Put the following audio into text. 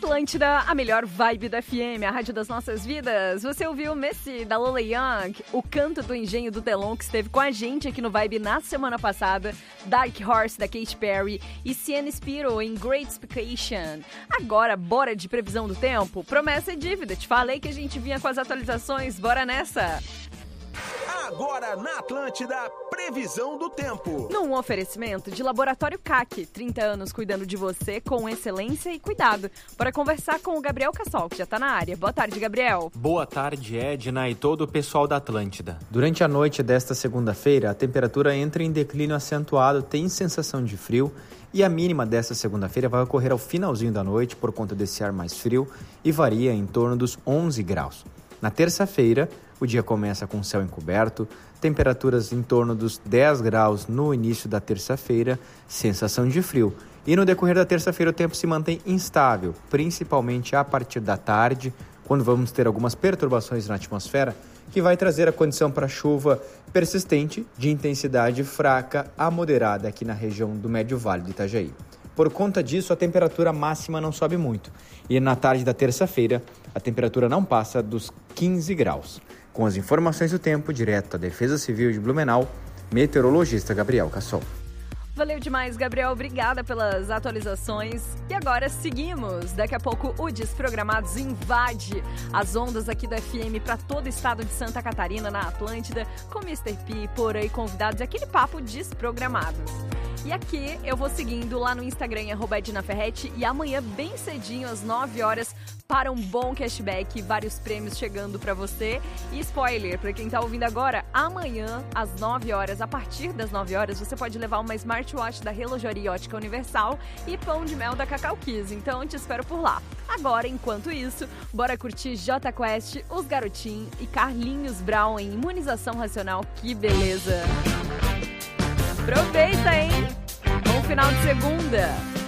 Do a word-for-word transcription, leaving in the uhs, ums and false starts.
Atlântida, a melhor vibe da F M, a rádio das nossas vidas. Você ouviu Messi, da Lola Young, O Canto do Engenho do Delon, que esteve com a gente aqui no Vibe na semana passada, Dark Horse, da Katy Perry, e Sienna Spiro, em Great Expectation. Agora, bora de previsão do tempo? Promessa e dívida, te falei que a gente vinha com as atualizações, bora nessa! Agora na Atlântida, previsão do tempo. Num oferecimento de Laboratório C A C, trinta anos cuidando de você com excelência e cuidado. Bora conversar com o Gabriel Cassol, que já tá na área. Boa tarde, Gabriel. Boa tarde, Edna e todo o pessoal da Atlântida. Durante a noite desta segunda-feira, a temperatura entra em declínio acentuado, tem sensação de frio, e a mínima desta segunda-feira vai ocorrer ao finalzinho da noite por conta desse ar mais frio e varia em torno dos onze graus. Na terça-feira, o dia começa com céu encoberto, temperaturas em torno dos dez graus no início da terça-feira, sensação de frio. E no decorrer da terça-feira o tempo se mantém instável, principalmente a partir da tarde, quando vamos ter algumas perturbações na atmosfera, que vai trazer a condição para chuva persistente de intensidade fraca a moderada aqui na região do Médio Vale do Itajaí. Por conta disso, a temperatura máxima não sobe muito. E na tarde da terça-feira, a temperatura não passa dos quinze graus. Com as informações do tempo, direto da Defesa Civil de Blumenau, meteorologista Gabriel Cassol. Valeu demais, Gabriel. Obrigada pelas atualizações. E agora seguimos. Daqui a pouco o Desprogramados invade as ondas aqui da F M para todo o estado de Santa Catarina, na Atlântida, com mister P, por aí convidados, aquele papo Desprogramados. E aqui eu vou seguindo lá no Instagram, arroba Edna Ferretti, e amanhã bem cedinho, às nove horas, para um bom cashback, vários prêmios chegando para você. E spoiler, para quem tá ouvindo agora, amanhã, às nove horas, a partir das nove horas, você pode levar uma smartwatch da Relojoaria Ótica Universal e pão de mel da Cacau Kiss. Então, te espero por lá. Agora, enquanto isso, bora curtir Jota Quest, Os Garotinhos e Carlinhos Brown em Imunização Racional. Que beleza! Aproveita, hein? Bom final de segunda!